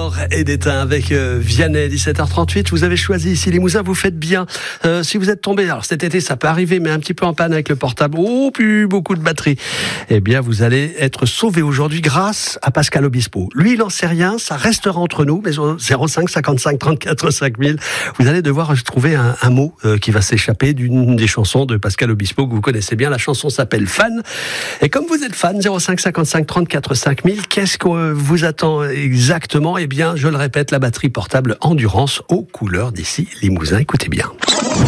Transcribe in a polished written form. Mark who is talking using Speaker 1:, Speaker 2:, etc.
Speaker 1: d'or et d'étain avec Vianney, 17h38. Vous avez choisi ici Limousin, vous faites bien. Si vous êtes tombé, alors cet été ça peut arriver, mais un petit peu en panne avec le portable, plus beaucoup de batterie, eh bien vous allez être sauvé aujourd'hui grâce à Pascal Obispo. Lui, il n'en sait rien, ça restera entre nous, mais au 05 55 34 5000, vous allez devoir trouver un mot qui va s'échapper d'une des chansons de Pascal Obispo que vous connaissez bien. La chanson s'appelle Fan. Et comme vous êtes fan, 05 55 34 5000, qu'est-ce que vous attend exactement? Eh bien, je le répète, la batterie portable Endurance aux couleurs d'ici Limousin. Écoutez bien.